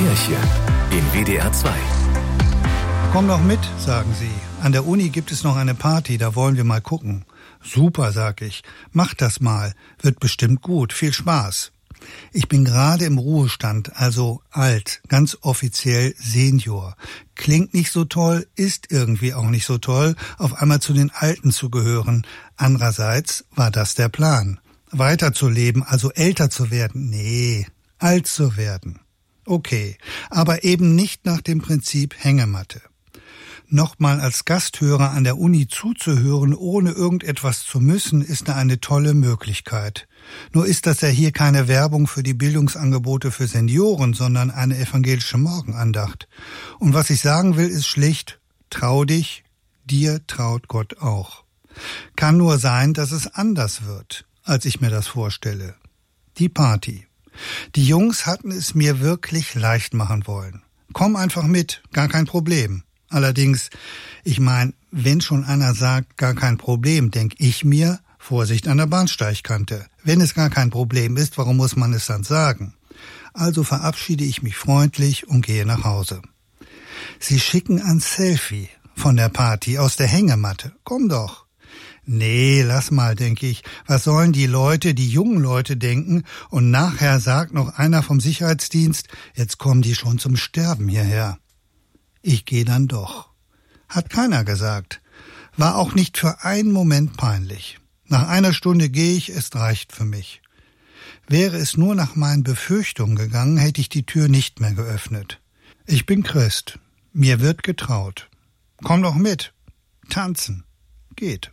Kirche in WDR 2. Komm doch mit, sagen sie. An der Uni gibt es noch eine Party, da wollen wir mal gucken. Super, sag ich. Mach das mal. Wird bestimmt gut. Viel Spaß. Ich bin gerade im Ruhestand, also alt, ganz offiziell Senior. Klingt nicht so toll, ist irgendwie auch nicht so toll, auf einmal zu den Alten zu gehören. Andererseits war das der Plan. Weiterzuleben, also älter zu werden. Nee, alt zu werden. Okay, aber eben nicht nach dem Prinzip Hängematte. Nochmal als Gasthörer an der Uni zuzuhören, ohne irgendetwas zu müssen, ist da eine tolle Möglichkeit. Nur ist das ja hier keine Werbung für die Bildungsangebote für Senioren, sondern eine evangelische Morgenandacht. Und was ich sagen will, ist schlicht, trau dich, dir traut Gott auch. Kann nur sein, dass es anders wird, als ich mir das vorstelle. Die Party. Die Jungs hatten es mir wirklich leicht machen wollen. Komm einfach mit, gar kein Problem. Allerdings, ich meine, wenn schon einer sagt, gar kein Problem, denk ich mir, Vorsicht an der Bahnsteigkante. Wenn es gar kein Problem ist, warum muss man es dann sagen? Also verabschiede ich mich freundlich und gehe nach Hause. Sie schicken ein Selfie von der Party aus der Hängematte. Komm doch. Nee, lass mal, denke ich. Was sollen die Leute, die jungen Leute denken? Und nachher sagt noch einer vom Sicherheitsdienst, jetzt kommen die schon zum Sterben hierher. Ich gehe dann doch. Hat keiner gesagt. War auch nicht für einen Moment peinlich. Nach einer Stunde gehe ich, es reicht für mich. Wäre es nur nach meinen Befürchtungen gegangen, hätte ich die Tür nicht mehr geöffnet. Ich bin Christ. Mir wird getraut. Komm doch mit. Tanzen. Geht.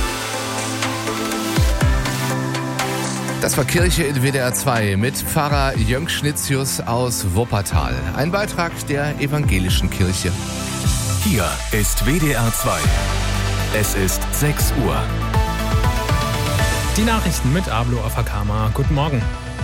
Das war Kirche in WDR 2 mit Pfarrer Jönk Schnitzius aus Wuppertal. Ein Beitrag der evangelischen Kirche. Hier ist WDR 2. Es ist 6 Uhr. Die Nachrichten mit Ablo Afakama. Guten Morgen.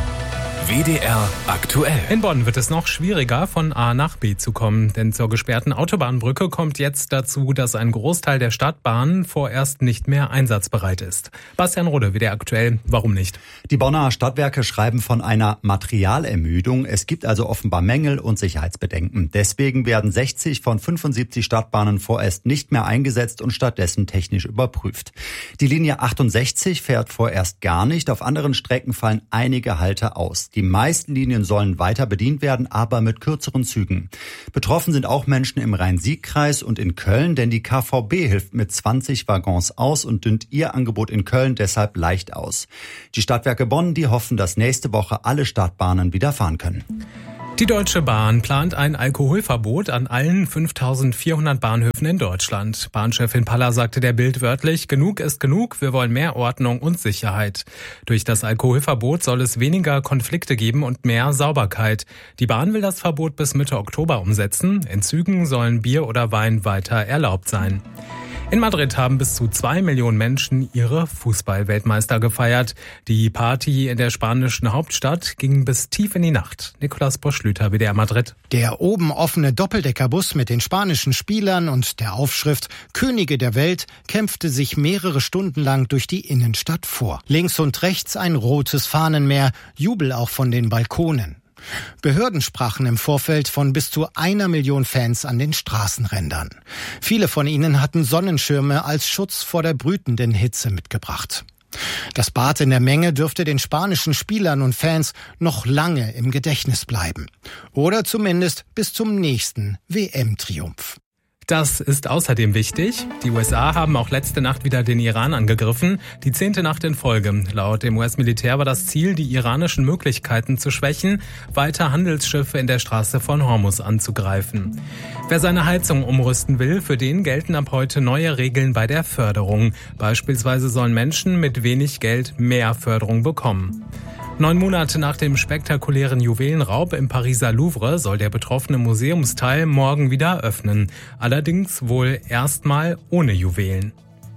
WDR aktuell. In Bonn wird es noch schwieriger, von A nach B zu kommen. Denn zur gesperrten Autobahnbrücke kommt jetzt dazu, dass ein Großteil der Stadtbahnen vorerst nicht mehr einsatzbereit ist. Bastian Rode, WDR aktuell. Warum nicht? Die Bonner Stadtwerke schreiben von einer Materialermüdung. Es gibt also offenbar Mängel und Sicherheitsbedenken. Deswegen werden 60 von 75 Stadtbahnen vorerst nicht mehr eingesetzt und stattdessen technisch überprüft. Die Linie 68 fährt vorerst gar nicht. Auf anderen Strecken fallen einige Halte aus. Die meisten Linien sollen weiter bedient werden, aber mit kürzeren Zügen. Betroffen sind auch Menschen im Rhein-Sieg-Kreis und in Köln, denn die KVB hilft mit 20 Waggons aus und dünnt ihr Angebot in Köln deshalb leicht aus. Die Stadtwerke Bonn, die hoffen, dass nächste Woche alle Stadtbahnen wieder fahren können. Die Deutsche Bahn plant ein Alkoholverbot an allen 5.400 Bahnhöfen in Deutschland. Bahnchefin Paller sagte der Bild wörtlich, genug ist genug, wir wollen mehr Ordnung und Sicherheit. Durch das Alkoholverbot soll es weniger Konflikte geben und mehr Sauberkeit. Die Bahn will das Verbot bis Mitte Oktober umsetzen. In Zügen sollen Bier oder Wein weiter erlaubt sein. In Madrid haben bis zu 2 Millionen Menschen ihre Fußball-Weltmeister gefeiert. Die Party in der spanischen Hauptstadt ging bis tief in die Nacht. Nikolaus Bosch-Lüther, WDR Madrid. Der oben offene Doppeldeckerbus mit den spanischen Spielern und der Aufschrift Könige der Welt kämpfte sich mehrere Stunden lang durch die Innenstadt vor. Links und rechts ein rotes Fahnenmeer, Jubel auch von den Balkonen. Behörden sprachen im Vorfeld von bis zu 1 Million Fans an den Straßenrändern. Viele von ihnen hatten Sonnenschirme als Schutz vor der brütenden Hitze mitgebracht. Das Bad in der Menge dürfte den spanischen Spielern und Fans noch lange im Gedächtnis bleiben. Oder zumindest bis zum nächsten WM-Triumph. Das ist außerdem wichtig. Die USA haben auch letzte Nacht wieder den Iran angegriffen. Die 10. Nacht in Folge. Laut dem US-Militär war das Ziel, die iranischen Möglichkeiten zu schwächen, weiter Handelsschiffe in der Straße von Hormuz anzugreifen. Wer seine Heizung umrüsten will, für den gelten ab heute neue Regeln bei der Förderung. Beispielsweise sollen Menschen mit wenig Geld mehr Förderung bekommen. 9 Monate nach dem spektakulären Juwelenraub im Pariser Louvre soll der betroffene Museumsteil morgen wieder öffnen. Allerdings wohl erstmal ohne Juwelen.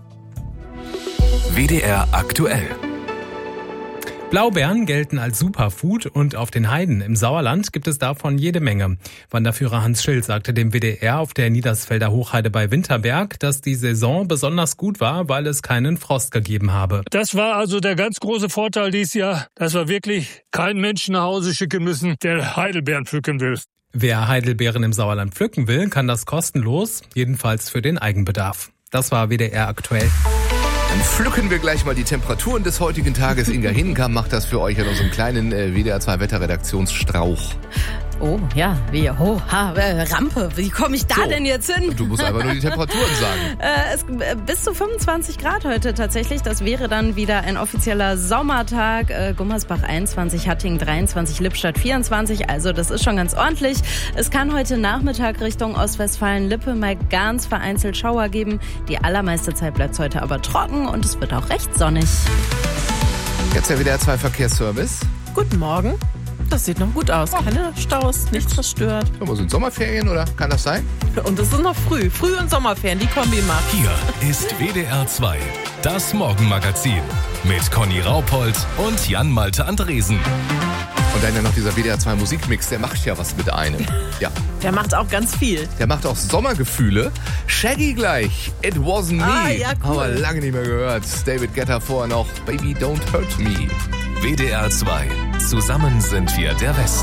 WDR aktuell. Blaubeeren gelten als Superfood und auf den Heiden im Sauerland gibt es davon jede Menge. Wanderführer Hans Schild sagte dem WDR auf der Niedersfelder Hochheide bei Winterberg, dass die Saison besonders gut war, weil es keinen Frost gegeben habe. Das war also der ganz große Vorteil dieses Jahr, dass wir wirklich keinen Menschen nach Hause schicken müssen, der Heidelbeeren pflücken will. Wer Heidelbeeren im Sauerland pflücken will, kann das kostenlos, jedenfalls für den Eigenbedarf. Das war WDR aktuell. Dann pflücken wir gleich mal die Temperaturen des heutigen Tages. Inga Hinenkamp macht das für euch in unserem kleinen WDR 2 Wetterredaktionsstrauch. Oh, ja, Rampe. Wie komme ich da denn jetzt hin? Du musst einfach nur die Temperaturen sagen. Bis zu 25 Grad heute tatsächlich. Das wäre dann wieder ein offizieller Sommertag. Gummersbach 21, Hattingen 23, Lippstadt 24. Also das ist schon ganz ordentlich. Es kann heute Nachmittag Richtung Ostwestfalen-Lippe mal ganz vereinzelt Schauer geben. Die allermeiste Zeit bleibt es heute aber trocken und es wird auch recht sonnig. Jetzt der WDR 2 Verkehrsservice. Guten Morgen. Das sieht noch gut aus. Keine Staus, nichts verstört. Aber sind Sommerferien oder kann das sein? Und es ist noch früh. Früh- und Sommerferien, die Kombi macht. Hier ist WDR 2, das Morgenmagazin. Mit Conny Raupold und Jan-Malte Andresen. Und dann ja noch dieser WDR 2 Musikmix, der macht ja was mit einem. Ja. Der macht auch ganz viel. Der macht auch Sommergefühle. Shaggy gleich, It Wasn't Me. Ja, cool. Haben wir lange nicht mehr gehört. David Guetta vorher noch, Baby Don't Hurt Me. WDR 2, zusammen sind wir der Westen.